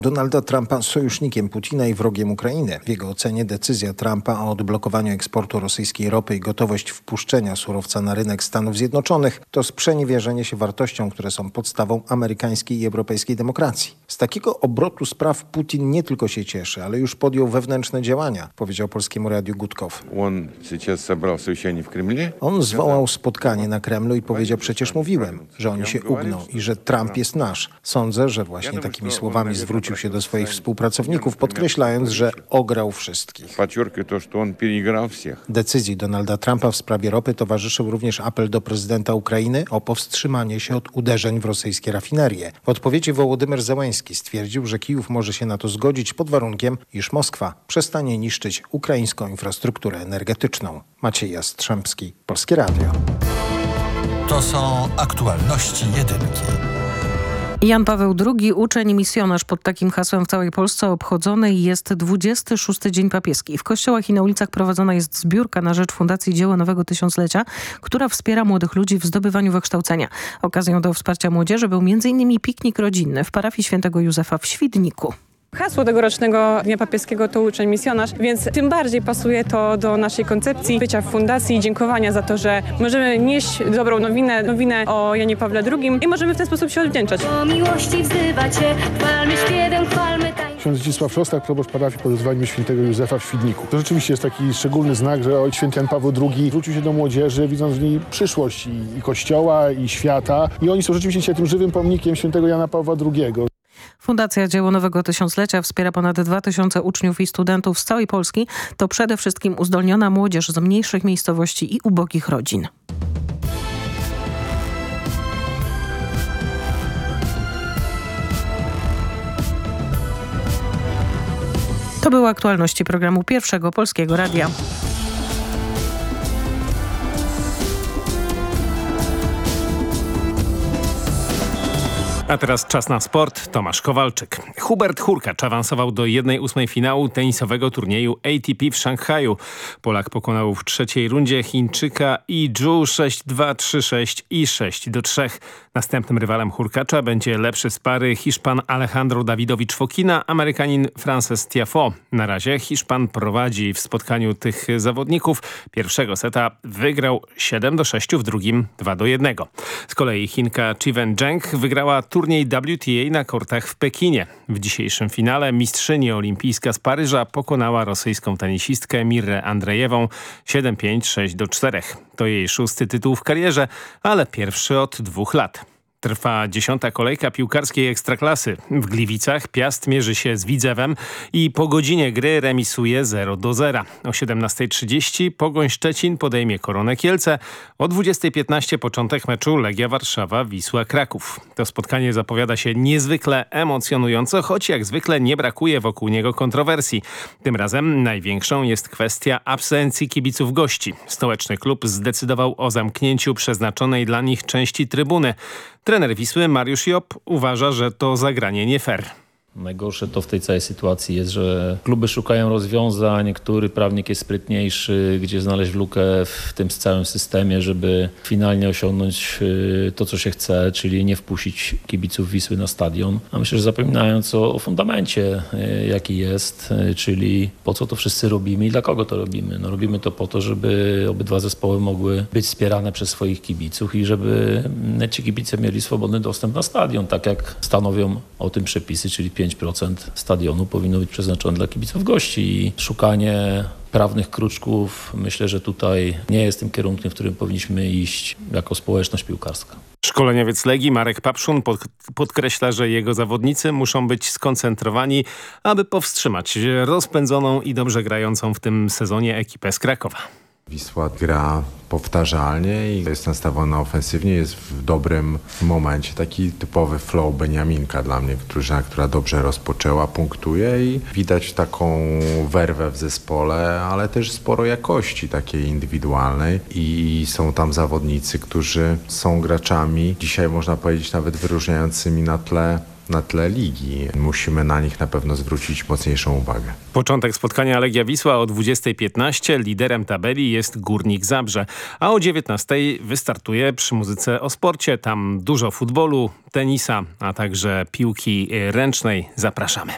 Donalda Trumpa sojusznikiem Putina i wrogiem Ukrainy. W jego ocenie decyzja Trumpa o odblokowaniu eksportu rosyjskiej ropy i gotowość wpuszczenia surowca na rynek Stanów Zjednoczonych to sprzeniewierzenie się wartościom, które są podstawą amerykańskiej i europejskiej demokracji. Z takiego obrotu spraw Putin nie tylko się cieszy, ale już podjął wewnętrzne działania, powiedział Polskiemu Radiu Gutkow. On zwołał spotkanie na Kremlu i powiedział: przecież mówiłem, że oni się ugną i że Trump jest nasz. Sądzę, że właśnie takimi słowami zwrócił się do swoich współpracowników, podkreślając, że ograł wszystkich. Decyzji Donalda Trumpa w sprawie ropy towarzyszył również apel do prezydenta Ukrainy o powstrzymanie się od uderzeń w rosyjskie rafinerie. W odpowiedzi Wołodymyr Zełenski stwierdził, że Kijów może się na to zgodzić pod warunkiem, iż Moskwa przestanie niszczyć ukraińską infrastrukturę energetyczną. Maciej Jastrzębski, Polskie Radio. To są aktualności jedynki. Jan Paweł II, uczeń i misjonarz. Pod takim hasłem w całej Polsce obchodzony jest 26. Dzień Papieski. W kościołach i na ulicach prowadzona jest zbiórka na rzecz Fundacji Dzieło Nowego Tysiąclecia, która wspiera młodych ludzi w zdobywaniu wykształcenia. Okazją do wsparcia młodzieży był m.in. piknik rodzinny w parafii Świętego Józefa w Świdniku. Hasło tegorocznego Dnia Papieskiego to uczeń misjonarz, więc tym bardziej pasuje to do naszej koncepcji bycia w fundacji i dziękowania za to, że możemy nieść dobrą nowinę o Janie Pawle II i możemy w ten sposób się odwdzięczać. O miłości wzywa cię, chwalmy śpiewem, chwalmy tańcem. Ksiądz Zdzisław Szostak, proboszcz parafii pod wezwaniem Świętego Józefa w Świdniku. To rzeczywiście jest taki szczególny znak, że ojciec święty Jan Paweł II zwrócił się do młodzieży, widząc w niej przyszłość i Kościoła, i świata. I oni są rzeczywiście dzisiaj tym żywym pomnikiem świętego Jana Pawła II. Fundacja Dzieło Nowego Tysiąclecia wspiera ponad 2000 uczniów i studentów z całej Polski. To przede wszystkim uzdolniona młodzież z mniejszych miejscowości i ubogich rodzin. To były aktualności programu Pierwszego Polskiego Radia. A teraz czas na sport. Tomasz Kowalczyk. Hubert Hurkacz awansował do 1/8 finału tenisowego turnieju ATP w Szanghaju. Polak pokonał w trzeciej rundzie Chińczyka Yi Zhu 6-2, 3-6 i 6-3. Następnym rywalem Hurkacza będzie lepszy z pary Hiszpan Alejandro Davidowicz Fokina, Amerykanin Frances Tiafoe. Na razie Hiszpan prowadzi w spotkaniu tych zawodników. Pierwszego seta wygrał 7-6, w drugim 2-1. Z kolei Chinka Chiwen Zheng wygrała turniej WTA na kortach w Pekinie. W dzisiejszym finale mistrzyni olimpijska z Paryża pokonała rosyjską tenisistkę Mirrę Andrejewą 7-5, 6-4. To jej 6. tytuł w karierze, ale pierwszy od 2 lat. Trwa 10. kolejka piłkarskiej Ekstraklasy. W Gliwicach Piast mierzy się z Widzewem i po godzinie gry remisuje 0-0. O 17:30 Pogoń Szczecin podejmie Koronę Kielce. O 20:15 początek meczu Legia Warszawa Wisła Kraków. To spotkanie zapowiada się niezwykle emocjonująco, choć jak zwykle nie brakuje wokół niego kontrowersji. Tym razem największą jest kwestia absencji kibiców gości. Stołeczny klub zdecydował o zamknięciu przeznaczonej dla nich części trybuny. Trener Wisły Mariusz Job uważa, że to zagranie nie fair. Najgorsze to w tej całej sytuacji jest, że kluby szukają rozwiązań, który prawnik jest sprytniejszy, gdzie znaleźć lukę w tym całym systemie, żeby finalnie osiągnąć to, co się chce, czyli nie wpuścić kibiców Wisły na stadion. A myślę, że zapominając o fundamencie, jaki jest, czyli po co to wszyscy robimy i dla kogo to robimy. No, robimy to po to, żeby obydwa zespoły mogły być wspierane przez swoich kibiców i żeby ci kibice mieli swobodny dostęp na stadion, tak jak stanowią o tym przepisy, czyli 5% stadionu powinno być przeznaczone dla kibiców gości i szukanie prawnych kruczków myślę, że tutaj nie jest tym kierunkiem, w którym powinniśmy iść jako społeczność piłkarska. Szkoleniowiec Legii Marek Papszun podkreśla, że jego zawodnicy muszą być skoncentrowani, aby powstrzymać rozpędzoną i dobrze grającą w tym sezonie ekipę z Krakowa. Wisła gra powtarzalnie i jest nastawiona ofensywnie, jest w dobrym momencie. Taki typowy flow Beniaminka dla mnie, która dobrze rozpoczęła, punktuje i widać taką werwę w zespole, ale też sporo jakości takiej indywidualnej i są tam zawodnicy, którzy są graczami, dzisiaj można powiedzieć nawet wyróżniającymi na tle ligi. Musimy na nich na pewno zwrócić mocniejszą uwagę. Początek spotkania Legia Wisła o 20:15. Liderem tabeli jest Górnik Zabrze. A o 19:00 wystartuje przy muzyce o sporcie. Tam dużo futbolu, tenisa, a także piłki ręcznej. Zapraszamy.